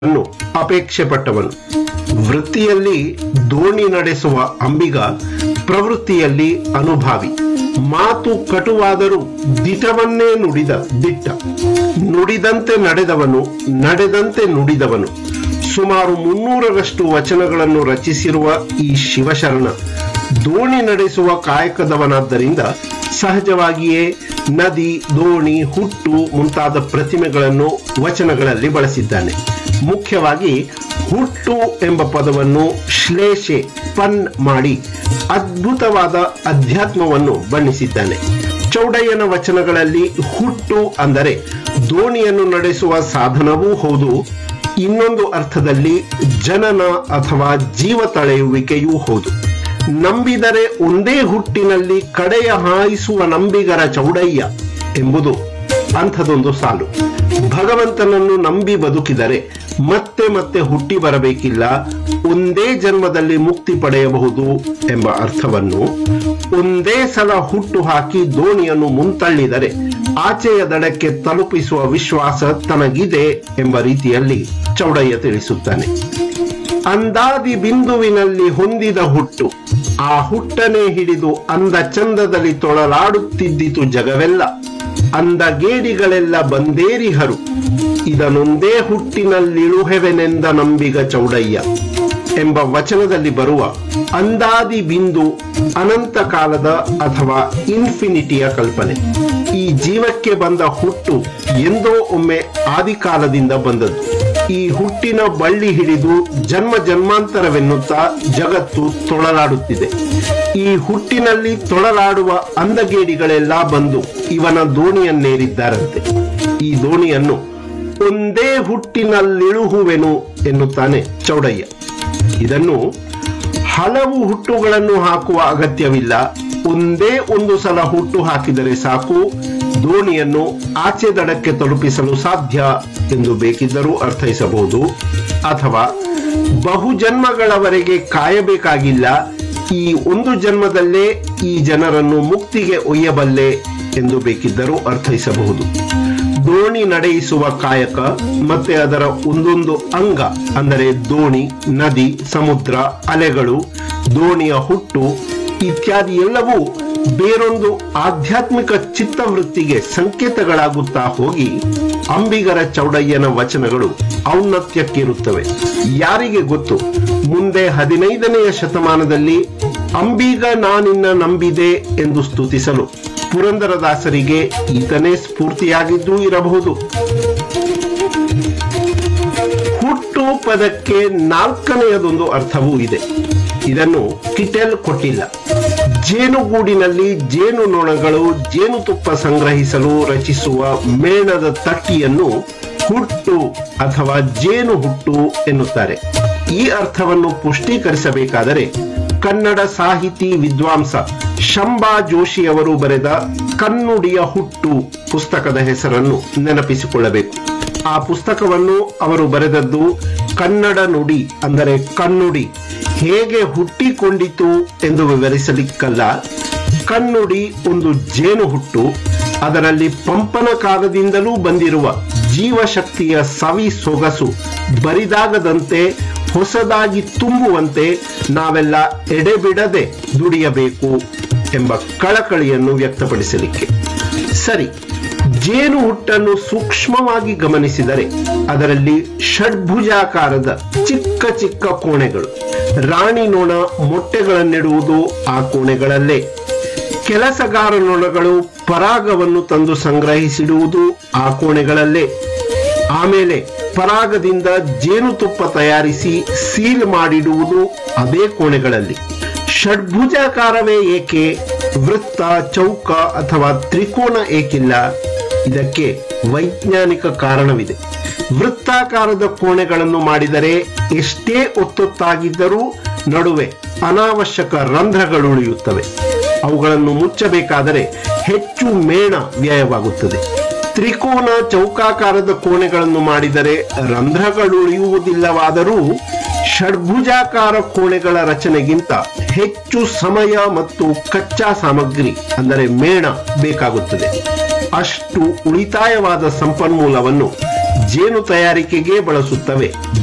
ಅನ್ನು ಅಪೇಕ್ಷೆ ಪಟ್ಟವನು. ವೃತ್ತಿಯಲ್ಲಿ ದೋಣಿ ನಡೆಸುವ ಅಂಬಿಗ, ಪ್ರವೃತ್ತಿಯಲ್ಲಿ ಅನುಭಾವಿ. ಮಾತು ಕಟುವಾದರೂ ದಿಟವನ್ನೇ ನುಡಿದ ದಿಟ್ಟ. ನುಡಿದಂತೆ ನಡೆದವನು, ನಡೆದಂತೆ ನುಡಿದವನು. ಸುಮಾರು 300ರಷ್ಟು ವಚನಗಳನ್ನು ರಚಿಸಿರುವ ಈ ಶಿವಶರಣ ದೋಣಿ ನಡೆಸುವ ಕಾಯಕದವನಾದ್ದರಿಂದ ಸಹಜವಾಗಿಯೇ ನದಿ, ದೋಣಿ, ಹುಟ್ಟು ಮುಂತಾದ ಪ್ರತಿಮೆಗಳನ್ನು ವಚನಗಳಲ್ಲಿ ಬಳಸಿದ್ದಾನೆ. ಮುಖ್ಯವಾಗಿ ಹುಟ್ಟು ಎಂಬ ಪದವನ್ನು ಶ್ಲೇಷೆ ಪನ್ ಮಾಡಿ ಅದ್ಭುತವಾದ ಅಧ್ಯಾತ್ಮವನ್ನು ಬಣ್ಣಿಸಿದ್ದಾನೆ. ಚೌಡಯ್ಯನ ವಚನಗಳಲ್ಲಿ ಹುಟ್ಟು ಅಂದರೆ ದೋಣಿಯನ್ನು ನಡೆಸುವ ಸಾಧನವೂ ಹೌದು, ಇನ್ನೊಂದು ಅರ್ಥದಲ್ಲಿ ಜನನ ಅಥವಾ ಜೀವ ತಳೆಯುವಿಕೆಯೂ ಹೌದು. ನಂಬಿದರೆ ಒಂದೇ ಹುಟ್ಟಿನಲ್ಲಿ ಕಡೆಯ ಹಾಯಿಸುವ ನಂಬಿಗರ ಚೌಡಯ್ಯ ಎಂಬುದು ಅಂಥದೊಂದು ಸಾಲು. ಭಗವಂತನನ್ನು ನಂಬಿ ಬದುಕಿದರೆ ಮತ್ತೆ ಮತ್ತೆ ಹುಟ್ಟಿ ಬರಬೇಕಿಲ್ಲ, ಒಂದೇ ಜನ್ಮದಲ್ಲಿ ಮುಕ್ತಿ ಪಡೆಯಬಹುದು ಎಂಬ ಅರ್ಥವನ್ನು, ಒಂದೇ ಸಲ ಹುಟ್ಟು ಹಾಕಿ ದೋಣಿಯನ್ನು ಮುಂತಳ್ಳಿದರೆ ಆಚೆಯ ದಡಕ್ಕೆ ತಲುಪಿಸುವ ವಿಶ್ವಾಸ ತನಗಿದೆ ಎಂಬ ರೀತಿಯಲ್ಲಿ ಚೌಡಯ್ಯ ತಿಳಿಸುತ್ತಾನೆ. ಅಂದಾದಿ ಬಿಂದುವಿನಲ್ಲಿ ಹೊಂದಿದ ಹುಟ್ಟು, ಆ ಹುಟ್ಟನೆ ಹಿಡಿದು ಅಂದ ಚಂದದಲ್ಲಿ ತೊಳಲಾಡುತ್ತಿದ್ದಿತು ಜಗವೆಲ್ಲ. ಅಂದ ಗೇಡಿಗಳೆಲ್ಲ ಬಂದೇರಿಹರು, ಇದನೊಂದೇ ಹುಟ್ಟಿನಲ್ಲಿಳುಹೆವೆನೆಂದ ನಂಬಿಗ ಚೌಡಯ್ಯ ಎಂಬ ವಚನದಲ್ಲಿ ಬರುವ ಅಂದಾದಿ ಬಿಂದು ಅನಂತ ಕಾಲದ ಅಥವಾ ಇನ್ಫಿನಿಟಿಯ ಕಲ್ಪನೆ. ಈ ಜೀವಕ್ಕೆ ಬಂದ ಹುಟ್ಟು ಎಂದೋ ಒಮ್ಮೆ ಆದಿಕಾಲದಿಂದ ಬಂದದ್ದು. ಈ ಹುಟ್ಟಿನ ಬಳ್ಳಿ ಹಿಡಿದು ಜನ್ಮ ಜನ್ಮಾಂತರವೆನ್ನುತ್ತಾ ಜಗತ್ತು ತೊಳಲಾಡುತ್ತಿದೆ. ಈ ಹುಟ್ಟಿನಲ್ಲಿ ತೊಳಲಾಡುವ ಅಂದಗೇಡಿಗಳೆಲ್ಲ ಬಂದು ಇವನ ದೋಣಿಯನ್ನೇರಿದ್ದಾರಂತೆ. ಈ ದೋಣಿಯನ್ನು ಒಂದೇ ಹುಟ್ಟಿನಲ್ಲಿಳುಹುವೆನು ಎನ್ನುತ್ತಾನೆ ಚೌಡಯ್ಯ. ಇದನ್ನು ಹಲವು ಹುಟ್ಟುಗಳನ್ನು ಹಾಕುವ ಅಗತ್ಯವಿಲ್ಲ, ಒಂದೇ ಒಂದು ಸಲ ಹುಟ್ಟು ಹಾಕಿದರೆ ಸಾಕು, ದೋಣಿಯನ್ನು ಆಚೆ ದಡಕ್ಕೆ ತಲುಪಿಸಲು ಸಾಧ್ಯ ಎಂದು ಬೇಕಿದ್ದರೂ ಅರ್ಥೈಸಬಹುದು. ಅಥವಾ ಬಹುಜನ್ಮಗಳವರೆಗೆ ಕಾಯಬೇಕಾಗಿಲ್ಲ, ಈ ಒಂದು ಜನ್ಮದಲ್ಲೇ ಈ ಜನರನ್ನು ಮುಕ್ತಿಗೆ ಒಯ್ಯಬಲ್ಲೆ ಎಂದು ಬೇಕಿದ್ದರೂ ಅರ್ಥೈಸಬಹುದು. ದೋಣಿ ನಡೆಯಿಸುವ ಕಾಯಕ ಮತ್ತೆ ಅದರ ಒಂದೊಂದು ಅಂಗ ಅಂದರೆ ದೋಣಿ, ನದಿ, ಸಮುದ್ರ, ಅಲೆಗಳು, ದೋಣಿಯ ಹುಟ್ಟು ಇತ್ಯಾದಿ ಎಲ್ಲವೂ ಬೇರೊಂದು ಆಧ್ಯಾತ್ಮಿಕ ಚಿತ್ತವೃತ್ತಿಗೆ ಸಂಕೇತಗಳಾಗುತ್ತಾ ಹೋಗಿ ಅಂಬಿಗರ ಚೌಡಯ್ಯನ ವಚನಗಳು ಔನ್ನತ್ಯಕ್ಕಿರುತ್ತವೆ. ಯಾರಿಗೆ ಗೊತ್ತು, ಮುಂದೆ 15ನೆಯ ಶತಮಾನದಲ್ಲಿ ಅಂಬಿಗ ನಾನಿನ್ನ ನಂಬಿದೆ ಎಂದು ಸ್ತುತಿಸಲು ಪುರಂದರದಾಸರಿಗೆ ಈತನೇ ಸ್ಫೂರ್ತಿಯಾಗಿದ್ದೂ ಇರಬಹುದು. ಹುಟ್ಟು ಪದಕ್ಕೆ 4ನೆಯದೊಂದು ಅರ್ಥವೂ ಇದೆ. ಇದನ್ನು ಕಿಟೆಲ್ ಕೊಟ್ಟಿಲ್ಲ. ಜೇನುಗೂಡಿನಲ್ಲಿ ಜೇನು ನೊಣಗಳು ಜೇನುತುಪ್ಪ ಸಂಗ್ರಹಿಸಲು ರಚಿಸುವ ಮೇಣದ ತಟ್ಟಿಯನ್ನು ಹುಟ್ಟು ಅಥವಾ ಜೇನು ಹುಟ್ಟು ಎನ್ನುತ್ತಾರೆ. ಈ ಅರ್ಥವನ್ನು ಪುಷ್ಟೀಕರಿಸಬೇಕಾದರೆ ಕನ್ನಡ ಸಾಹಿತಿ ವಿದ್ವಾಂಸ ಶಂಬಾ ಜೋಶಿಯವರು ಬರೆದ ಕನ್ನುಡಿಯ ಹುಟ್ಟು ಪುಸ್ತಕದ ಹೆಸರನ್ನು ನೆನಪಿಸಿಕೊಳ್ಳಬೇಕು. ಆ ಪುಸ್ತಕವನ್ನು ಅವರು ಬರೆದದ್ದು ಕನ್ನಡ ನುಡಿ ಅಂದರೆ ಕನ್ನುಡಿ ಹೇಗೆ ಹುಟ್ಟಿಕೊಂಡಿತು ಎಂದು ವಿವರಿಸಲಿಕ್ಕಲ್ಲ. ಕನ್ನುಡಿ ಒಂದು ಜೇನು ಹುಟ್ಟು, ಅದರಲ್ಲಿ ಪಂಪನ ಕಾಲದಿಂದಲೂ ಬಂದಿರುವ ಜೀವಶಕ್ತಿಯ ಸವಿ ಸೊಗಸು ಬರಿದಾಗದಂತೆ ಹೊಸದಾಗಿ ತುಂಬುವಂತೆ ನಾವೆಲ್ಲ ಎಡೆಬಿಡದೆ ದುಡಿಯಬೇಕು ಎಂಬ ಕಳಕಳಿಯನ್ನು ವ್ಯಕ್ತಪಡಿಸಲಿಕ್ಕೆ. ಸರಿ, ಜೇನು ಹುಟ್ಟನ್ನು ಸೂಕ್ಷ್ಮವಾಗಿ ಗಮನಿಸಿದರೆ ಅದರಲ್ಲಿ ಷಡ್ಭುಜಾಕಾರದ ಚಿಕ್ಕ ಚಿಕ್ಕ ಕೋಣೆಗಳು. ರಾಣಿ ನೊಣ ಮೊಟ್ಟೆಗಳನ್ನಿಡುವುದು ಆ ಕೋಣೆಗಳಲ್ಲೇ. ಕೆಲಸಗಾರ ನೊಣಗಳು ಪರಾಗವನ್ನು ತಂದು ಸಂಗ್ರಹಿಸಿಡುವುದು ಆ ಕೋಣೆಗಳಲ್ಲೇ. ಆಮೇಲೆ ಪರಾಗದಿಂದ ಜೇನುತುಪ್ಪ ತಯಾರಿಸಿ ಸೀಲ್ ಮಾಡಿಡುವುದು ಅದೇ ಕೋಣೆಗಳಲ್ಲಿ. ಷಡ್ಭುಜಾಕಾರವೇ ಏಕೆ? ವೃತ್ತ, ಚೌಕ ಅಥವಾ ತ್ರಿಕೋನ ಏಕಿಲ್ಲ? ಇದಕ್ಕೆ ವೈಜ್ಞಾನಿಕ ಕಾರಣವಿದೆ. ವೃತ್ತಾಕಾರದ ಕೋಣೆಗಳನ್ನು ಮಾಡಿದರೆ ಎಷ್ಟೇ ಒತ್ತೊತ್ತಾಗಿದ್ದರೂ ನಡುವೆ ಅನಾವಶ್ಯಕ ರಂಧ್ರಗಳುಳಿಯುತ್ತವೆ. ಅವುಗಳನ್ನು ಮುಚ್ಚಬೇಕಾದರೆ ಹೆಚ್ಚು ಮೇಣ ವ್ಯಯವಾಗುತ್ತದೆ. ತ್ರಿಕೋನ, ಚೌಕಾಕಾರದ ಕೋಣೆಗಳನ್ನು ಮಾಡಿದರೆ ರಂಧ್ರಗಳುಳಿಯುವುದಿಲ್ಲವಾದರೂ ಷಡ್ಭುಜಾಕಾರ ಕೋಣೆಗಳ ರಚನೆಗಿಂತ ಹೆಚ್ಚು ಸಮಯ ಮತ್ತು ಕಚ್ಚಾ ಸಾಮಗ್ರಿ ಅಂದರೆ ಮೇಣ ಬೇಕಾಗುತ್ತದೆ. ಅಷ್ಟು ಉಳಿತಾಯವಾದ ಸಂಪನ್ಮೂಲವನ್ನು ಜೇನು ತಯಾರಿಕೆಗೆ ಬಳಸುತ್ತವೆ.